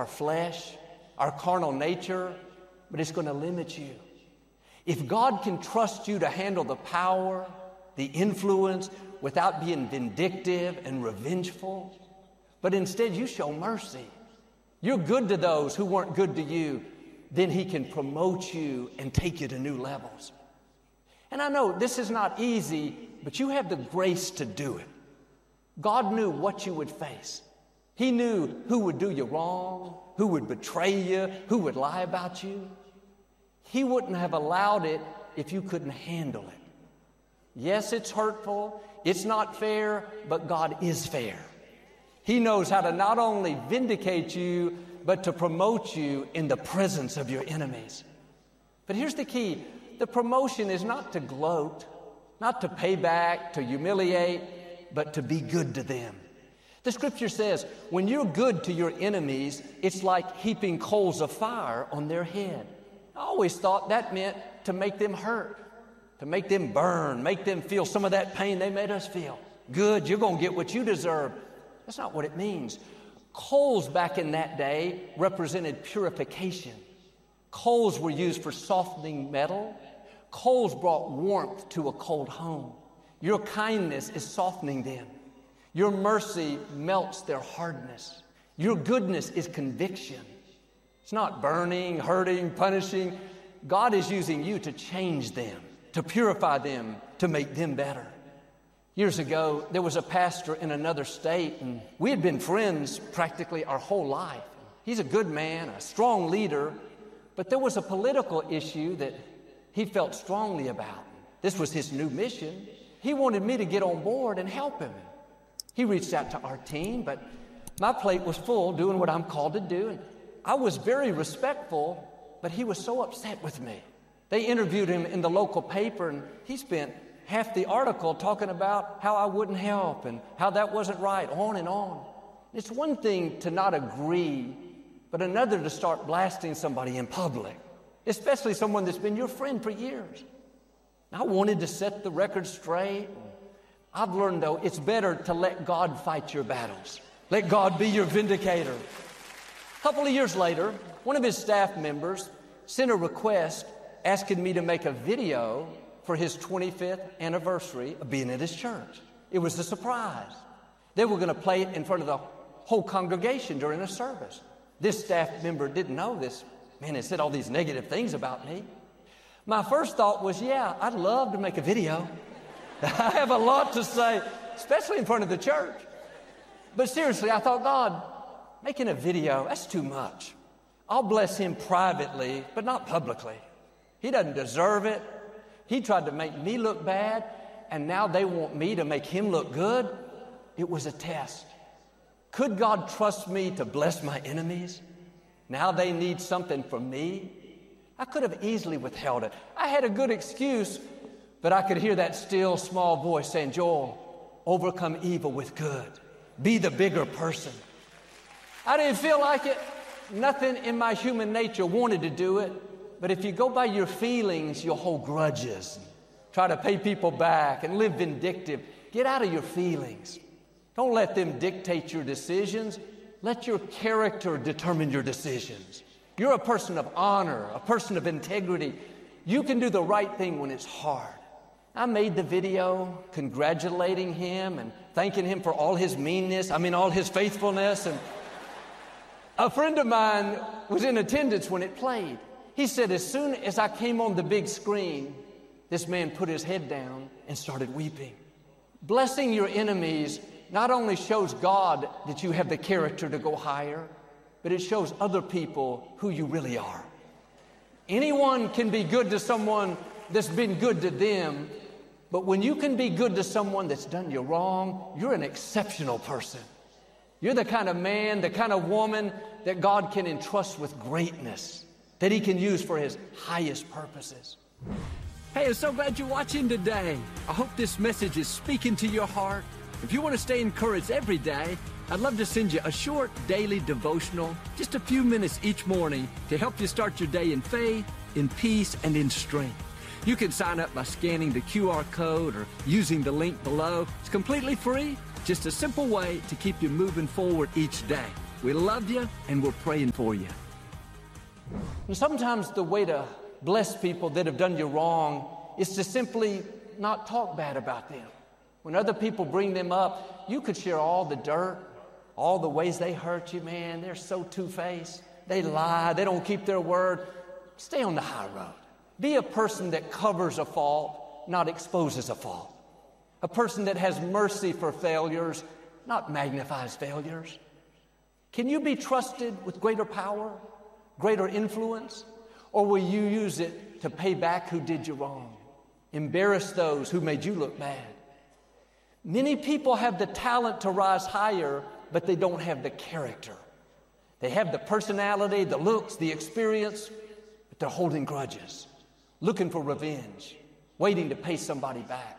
our flesh, our carnal nature, but it's going to limit you. If God can trust you to handle the power, the influence, without being vindictive and revengeful, but instead you show mercy, you're good to those who weren't good to you, then He can promote you and take you to new levels. And I know this is not easy, but you have the grace to do it. God knew what you would face. He knew who would do you wrong, who would betray you, who would lie about you. He wouldn't have allowed it if you couldn't handle it. Yes, it's hurtful, it's not fair, but God is fair. He knows how to not only vindicate you, but to promote you in the presence of your enemies. But here's the key. The promotion is not to gloat, not to pay back, to humiliate, but to be good to them. The scripture says, when you're good to your enemies, it's like heaping coals of fire on their head. I always thought that meant to make them hurt, to make them burn, make them feel some of that pain they made us feel. Good, you're going to get what you deserve. That's not what it means. Coals back in that day represented purification. Coals were used for softening metal. Coals brought warmth to a cold home. Your kindness is softening them. Your mercy melts their hardness. Your goodness is conviction. It's not burning, hurting, punishing. God is using you to change them, to purify them, to make them better. Years ago, there was a pastor in another state, and we had been friends practically our whole life. He's a good man, a strong leader, but there was a political issue that he felt strongly about. This was his new mission. He wanted me to get on board and help him. He reached out to our team, but my plate was full doing what I'm called to do, and I was very respectful, but he was so upset with me. They interviewed him in the local paper, and he spent half the article talking about how I wouldn't help and how that wasn't right, on and on. It's one thing to not agree, but another to start blasting somebody in public, especially someone that's been your friend for years. I wanted to set the record straight. I've learned, though, it's better to let God fight your battles. Let God be your vindicator. A couple of years later, one of his staff members sent a request asking me to make a video for his 25th anniversary of being at his church. It was a surprise. They were going to play it in front of the whole congregation during a service. This staff member didn't know this. Man, it said all these negative things about me. My first thought was, yeah, I'd love to make a video. I have a lot to say, especially in front of the church. But seriously, I thought, God, making a video, that's too much. I'll bless him privately, but not publicly. He doesn't deserve it. He tried to make me look bad, and now they want me to make him look good. It was a test. Could God trust me to bless my enemies? Now they need something from me. I could have easily withheld it. I had a good excuse, but I could hear that still small voice saying, Joel, overcome evil with good. Be the bigger person. I didn't feel like it. Nothing in my human nature wanted to do it. But if you go by your feelings, you'll hold grudges, try to pay people back and live vindictive. Get out of your feelings. Don't let them dictate your decisions. Let your character determine your decisions. You're a person of honor, a person of integrity. You can do the right thing when it's hard. I made the video congratulating him and thanking him for all his meanness, all his faithfulness. And a friend of mine was in attendance when it played. He said, as soon as I came on the big screen, this man put his head down and started weeping. Blessing your enemies not only shows God that you have the character to go higher, but it shows other people who you really are. Anyone can be good to someone that's been good to them, but when you can be good to someone that's done you wrong, you're an exceptional person. You're the kind of man, the kind of woman that God can entrust with greatness, that he can use for his highest purposes. Hey, I'm so glad you're watching today. I hope this message is speaking to your heart. If you want to stay encouraged every day, I'd love to send you a short daily devotional, just a few minutes each morning to help you start your day in faith, in peace, and in strength. You can sign up by scanning the QR code or using the link below. It's completely free, just a simple way to keep you moving forward each day. We love you, and we're praying for you. And sometimes the way to bless people that have done you wrong is to simply not talk bad about them. When other people bring them up, you could share all the dirt, all the ways they hurt you, man. They're so two-faced. They lie. They don't keep their word. Stay on the high road. Be a person that covers a fault, not exposes a fault. A person that has mercy for failures, not magnifies failures. Can you be trusted with greater power, greater influence? Or will you use it to pay back who did you wrong? Embarrass those who made you look bad. Many people have the talent to rise higher, but they don't have the character. They have the personality, the looks, the experience, but they're holding grudges, looking for revenge, waiting to pay somebody back.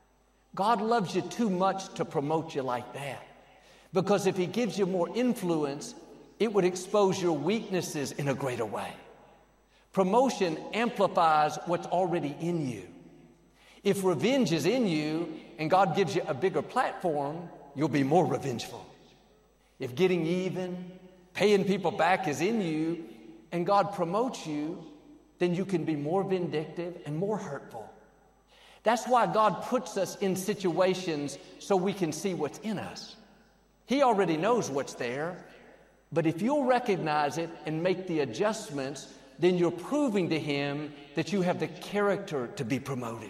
God loves you too much to promote you like that. Because if He gives you more influence, it would expose your weaknesses in a greater way. Promotion amplifies what's already in you. If revenge is in you and God gives you a bigger platform, you'll be more revengeful. If getting even, paying people back is in you and God promotes you, then you can be more vindictive and more hurtful. That's why God puts us in situations so we can see what's in us. He already knows what's there, but if you'll recognize it and make the adjustments, then you're proving to Him that you have the character to be promoted.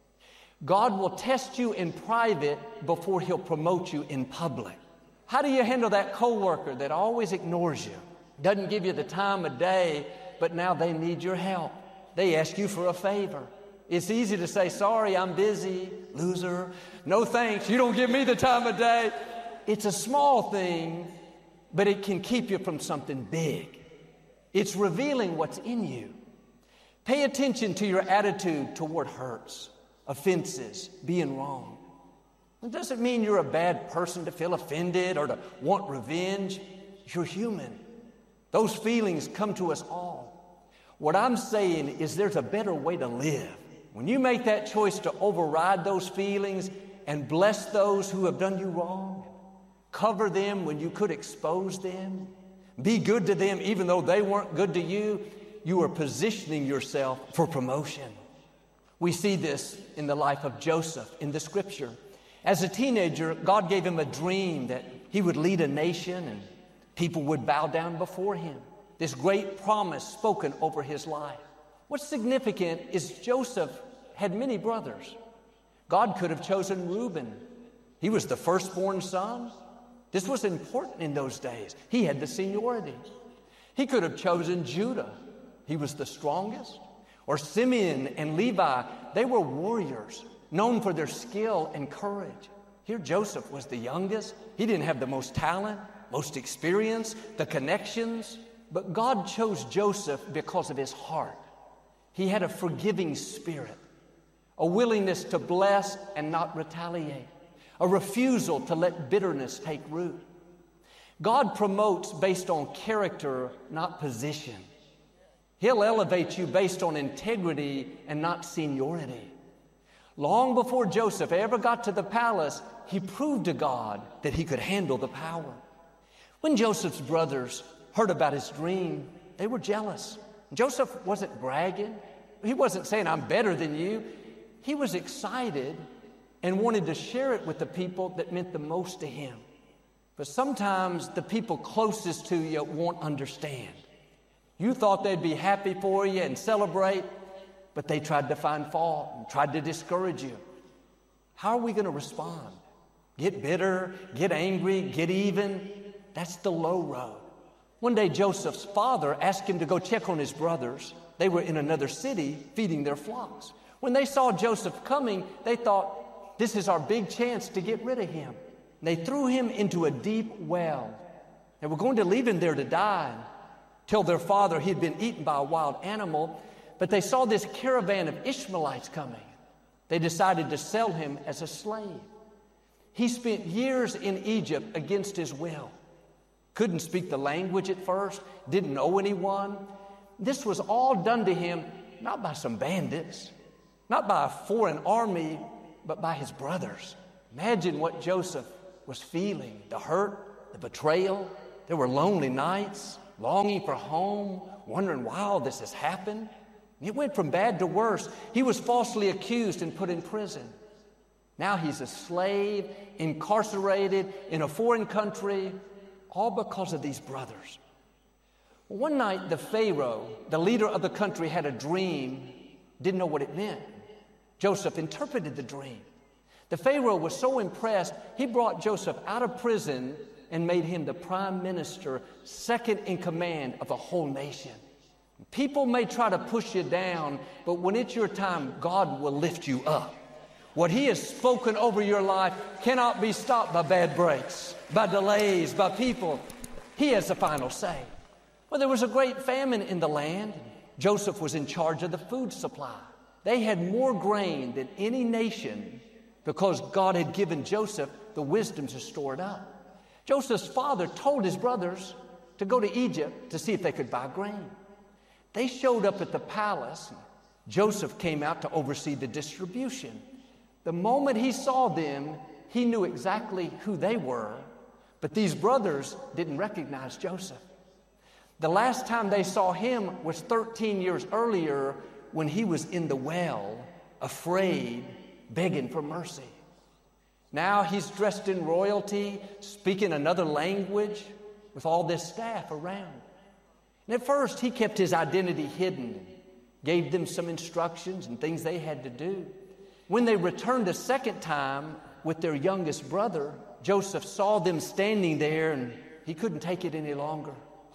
God will test you in private before He'll promote you in public. How do you handle that coworker that always ignores you, doesn't give you the time of day, but now they need your help? They ask you for a favor. It's easy to say, sorry, I'm busy, loser. No thanks, you don't give me the time of day. It's a small thing, but it can keep you from something big. It's revealing what's in you. Pay attention to your attitude toward hurts, offenses, being wrong. It doesn't mean you're a bad person to feel offended or to want revenge. You're human. Those feelings come to us all. What I'm saying is there's a better way to live. When you make that choice to override those feelings and bless those who have done you wrong, cover them when you could expose them, be good to them even though they weren't good to you, you are positioning yourself for promotion. We see this in the life of Joseph in the Scripture. As a teenager, God gave him a dream that he would lead a nation and people would bow down before him. This great promise spoken over his life. What's significant is Joseph had many brothers. God could have chosen Reuben. He was the firstborn son. This was important in those days. He had the seniority. He could have chosen Judah. He was the strongest. Or Simeon and Levi. They were warriors, known for their skill and courage. Here Joseph was the youngest. He didn't have the most talent, most experience, the connections. But God chose Joseph because of his heart. He had a forgiving spirit, a willingness to bless and not retaliate, a refusal to let bitterness take root. God promotes based on character, not position. He'll elevate you based on integrity and not seniority. Long before Joseph ever got to the palace, he proved to God that he could handle the power. When Joseph's brothers heard about his dream, they were jealous. Joseph wasn't bragging. He wasn't saying, I'm better than you. He was excited and wanted to share it with the people that meant the most to him. But sometimes the people closest to you won't understand. You thought they'd be happy for you and celebrate, but they tried to find fault and tried to discourage you. How are we going to respond? Get bitter, get angry, get even? That's the low road. One day Joseph's father asked him to go check on his brothers. They were in another city feeding their flocks. When they saw Joseph coming, they thought, this is our big chance to get rid of him. And they threw him into a deep well. They were going to leave him there to die. Tell their father he'd been eaten by a wild animal, but they saw this caravan of Ishmaelites coming. They decided to sell him as a slave. He spent years in Egypt against his will. Couldn't speak the language at first, didn't know anyone. This was all done to him, not by some bandits, not by a foreign army, but by his brothers. Imagine what Joseph was feeling, the hurt, the betrayal, There were lonely nights, longing for home, wondering why all this has happened. It went from bad to worse. He was falsely accused and put in prison. Now he's a slave, incarcerated in a foreign country, all because of these brothers. One night, the Pharaoh, the leader of the country, had a dream, didn't know what it meant. Joseph interpreted the dream. The Pharaoh was so impressed, he brought Joseph out of prison and made him the prime minister, second in command of a whole nation. People may try to push you down, but when it's your time, God will lift you up. What He has spoken over your life cannot be stopped by bad breaks, by delays, by people. He has the final say. Well, there was a great famine in the land. Joseph was in charge of the food supply. They had more grain than any nation because God had given Joseph the wisdom to store it up. Joseph's father told his brothers to go to Egypt to see if they could buy grain. They showed up at the palace. Joseph came out to oversee the distribution. The moment he saw them, he knew exactly who they were, but these brothers didn't recognize Joseph. The last time they saw him was 13 years earlier when he was in the well, afraid, begging for mercy. Now he's dressed in royalty, speaking another language with all this staff around. And at first he kept his identity hidden, gave them some instructions and things they had to do. When they returned a second time with their youngest brother, Joseph saw them standing there and he couldn't take it any longer.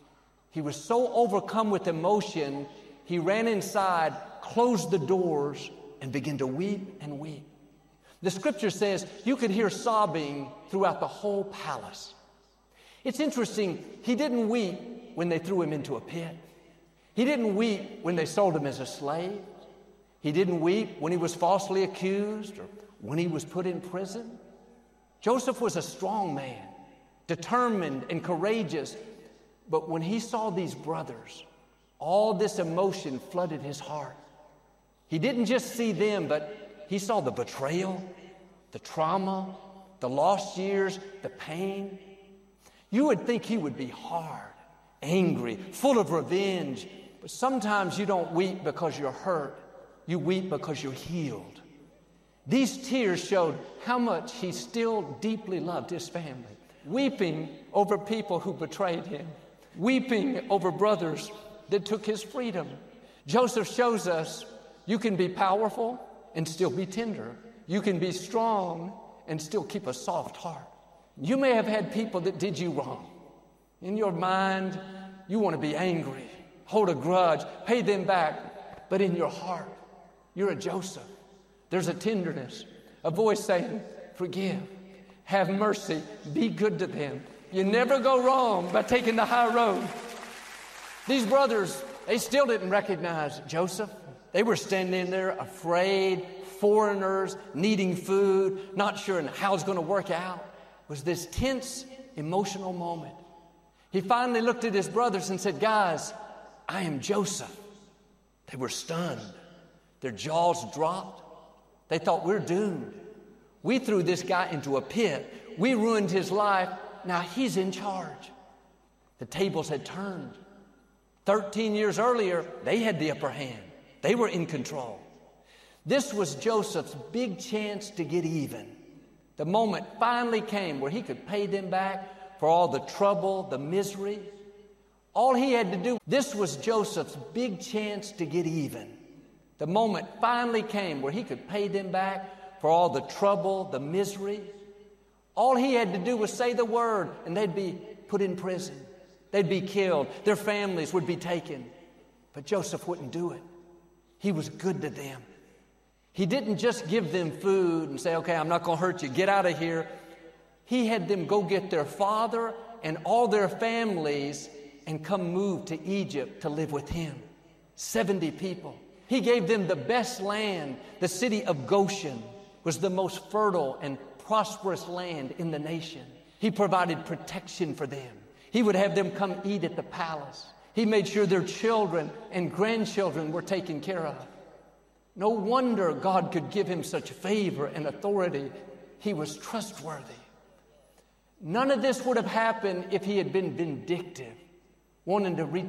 He was so overcome with emotion, he ran inside, closed the doors, and began to weep and weep. The scripture says you could hear sobbing throughout the whole palace. It's interesting, he didn't weep when they threw him into a pit. He didn't weep when they sold him as a slave. He didn't weep when he was falsely accused or when he was put in prison. Joseph was a strong man, determined and courageous. But when he saw these brothers, all this emotion flooded his heart. He didn't just see them, but he saw the betrayal, the trauma, the lost years, the pain. You would think he would be hard, angry, full of revenge. But sometimes you don't weep because you're hurt. You weep because you're healed. These tears showed how much he still deeply loved his family, weeping over people who betrayed him, weeping over brothers that took his freedom. Joseph shows us you can be powerful and still be tender. You can be strong and still keep a soft heart. You may have had people that did you wrong. In your mind, you want to be angry, hold a grudge, pay them back. But in your heart, you're a Joseph. There's a tenderness, a voice saying, forgive, have mercy, be good to them. You never go wrong by taking the high road. These brothers, they still didn't recognize Joseph. They were standing there afraid, foreigners, needing food, not sure how it's going to work out. It was this tense, emotional moment. He finally looked at his brothers and said, guys, I am Joseph. They were stunned. Their jaws dropped. They thought, we're doomed. We threw this guy into a pit. We ruined his life. Now he's in charge. The tables had turned. 13 years earlier, they had the upper hand. They were in control. This was Joseph's big chance to get even. The moment finally came where he could pay them back for all the trouble, the misery. All he had to do, this was Joseph's big chance to get even. The moment finally came where he could pay them back for all the trouble, the misery. All he had to do was say the word and they'd be put in prison. They'd be killed. Their families would be taken. But Joseph wouldn't do it. He was good to them. He didn't just give them food and say, okay, I'm not going to hurt you. Get out of here. He had them go get their father and all their families and come move to Egypt to live with him. 70 people. He gave them the best land. The city of Goshen was the most fertile and prosperous land in the nation. He provided protection for them. He would have them come eat at the palace. He made sure their children and grandchildren were taken care of. No wonder God could give him such favor and authority. He was trustworthy. None of this would have happened if he had been vindictive, wanting to reach